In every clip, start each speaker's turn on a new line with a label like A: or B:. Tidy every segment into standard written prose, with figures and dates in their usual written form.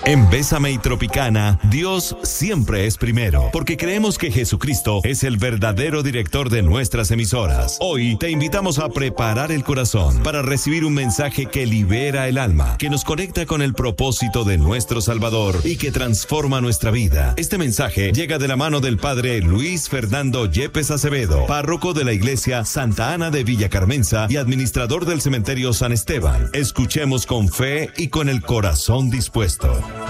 A: En Bésame y Tropicana, Dios siempre es primero, porque creemos que Jesucristo es el verdadero director de nuestras emisoras. Hoy te invitamos a preparar el corazón para recibir un mensaje que libera el alma, que nos conecta con el propósito de nuestro Salvador y que transforma nuestra vida. Este mensaje llega de la mano del Padre Luis Fernando Yepes Acevedo, párroco de la Iglesia Santa Ana de Villa Carmenza y administrador del Cementerio San Esteban. Escuchemos con fe y con el corazón dispuesto.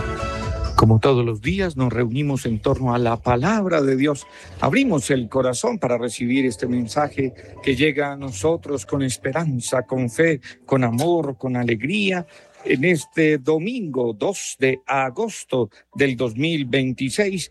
B: Como todos los días nos reunimos en torno a la palabra de Dios. Abrimos el corazón para recibir este mensaje que llega a nosotros con esperanza, con fe, con amor, con alegría. En este domingo 2 de agosto del 2026,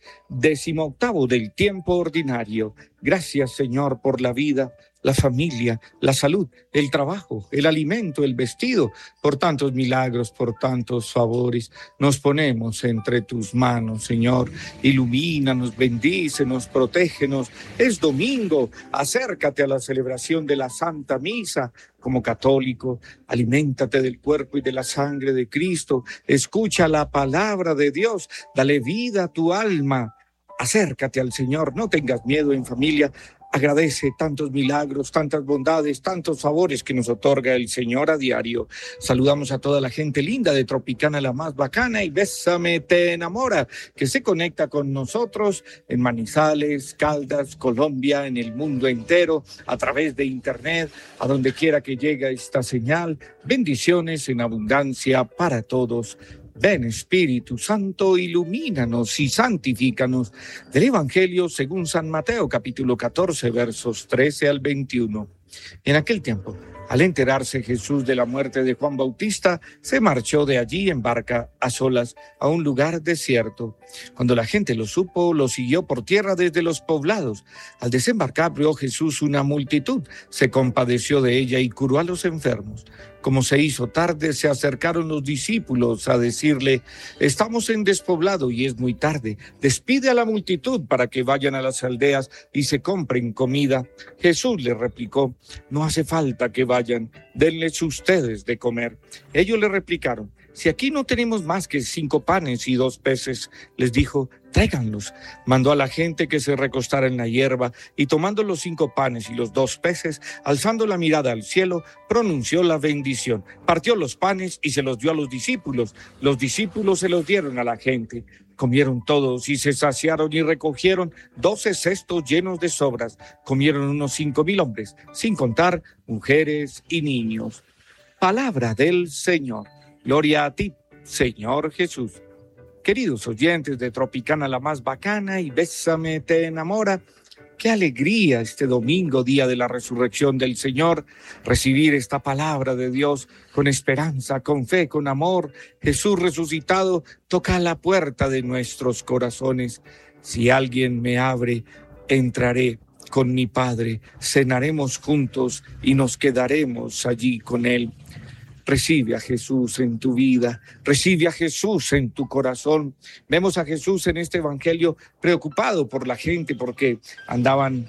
B: 18º del tiempo ordinario. Gracias, Señor, por la vida, la familia, la salud, el trabajo, el alimento, el vestido, por tantos milagros, por tantos favores. Nos ponemos entre tus manos, Señor. Ilumínanos, bendícenos, protégenos. Es domingo, acércate a la celebración de la Santa Misa. Como católico, aliméntate del cuerpo y de la sangre de Cristo. Escucha la palabra de Dios. Dale vida a tu alma. Acércate al Señor. No tengas miedo en familia. Agradece tantos milagros, tantas bondades, tantos favores que nos otorga el Señor a diario. Saludamos a toda la gente linda de Tropicana, la más bacana, y Bésame te enamora, que se conecta con nosotros en Manizales, Caldas, Colombia, en el mundo entero, a través de internet, a donde quiera que llegue esta señal. Bendiciones en abundancia para todos. Ven, Espíritu Santo, ilumínanos y santifícanos. Del Evangelio según San Mateo, capítulo 14, versos 13 al 21. En aquel tiempo, al enterarse Jesús de la muerte de Juan Bautista, se marchó de allí en barca a solas a un lugar desierto. Cuando la gente lo supo, lo siguió por tierra desde los poblados. Al desembarcar vio Jesús una multitud, se compadeció de ella y curó a los enfermos. Como se hizo tarde, se acercaron los discípulos a decirle: estamos en despoblado y es muy tarde. Despide a la multitud para que vayan a las aldeas y se compren comida. Jesús les replicó: no hace falta que vayan, denles ustedes de comer. Ellos le replicaron: si aquí no tenemos más que 5 panes y 2 peces, les dijo: tráiganlos. Mandó a la gente que se recostara en la hierba y tomando los 5 panes y los 2 peces, alzando la mirada al cielo, pronunció la bendición. Partió los panes y se los dio a los discípulos. Los discípulos se los dieron a la gente. Comieron todos y se saciaron y recogieron 12 cestos llenos de sobras. Comieron unos 5,000 hombres, sin contar mujeres y niños. Palabra del Señor. Gloria a ti, Señor Jesús. Queridos oyentes de Tropicana, la más bacana, y Bésame te enamora, qué alegría este domingo, día de la resurrección del Señor, recibir esta palabra de Dios con esperanza, con fe, con amor. Jesús resucitado toca la puerta de nuestros corazones. Si alguien me abre, entraré con mi Padre, cenaremos juntos y nos quedaremos allí con Él. Recibe a Jesús en tu vida, recibe a Jesús en tu corazón. Vemos a Jesús en este evangelio preocupado por la gente porque andaban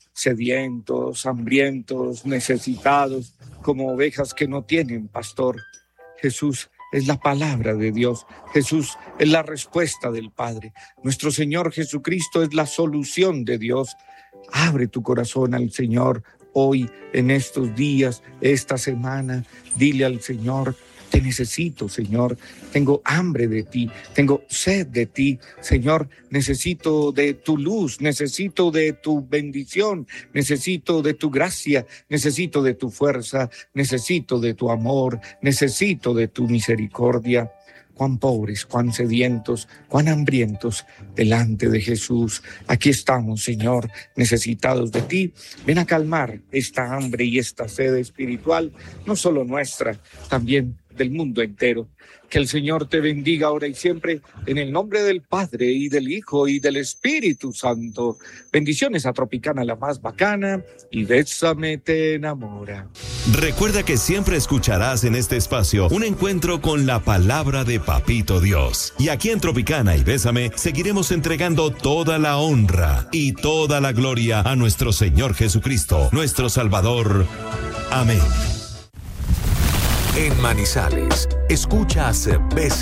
B: sedientos, hambrientos, necesitados, como ovejas que no tienen pastor. Jesús es la palabra de Dios. Jesús es la respuesta del Padre. Nuestro Señor Jesucristo es la solución de Dios. Abre tu corazón al Señor. Hoy, en estos días, esta semana, dile al Señor: te necesito, Señor, tengo hambre de ti, tengo sed de ti, Señor, necesito de tu luz, necesito de tu bendición, necesito de tu gracia, necesito de tu fuerza, necesito de tu amor, necesito de tu misericordia. Cuán pobres, cuán sedientos, cuán hambrientos delante de Jesús. Aquí estamos, Señor, necesitados de ti. Ven a calmar esta hambre y esta sed espiritual, no solo nuestra, también del mundo entero. Que el Señor te bendiga ahora y siempre, en el nombre del Padre y del Hijo y del Espíritu Santo. Bendiciones a Tropicana, la más bacana, y Bésame te enamora.
A: Recuerda que siempre escucharás en este espacio un encuentro con la palabra de Papito Dios. Y aquí en Tropicana y Bésame seguiremos entregando toda la honra y toda la gloria a nuestro Señor Jesucristo, nuestro Salvador. Amén.
C: En Manizales, escuchas Bésame.